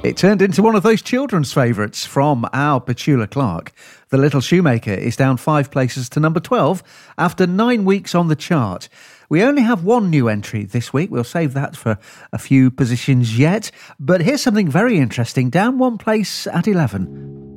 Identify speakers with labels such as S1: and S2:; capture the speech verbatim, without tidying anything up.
S1: It turned into one of those children's favourites from our Petula Clark. The Little Shoemaker is down five places to number twelve after nine weeks on the chart. We only have one new entry this week. We'll save that for a few positions yet. But here's something very interesting. Down one place at eleven.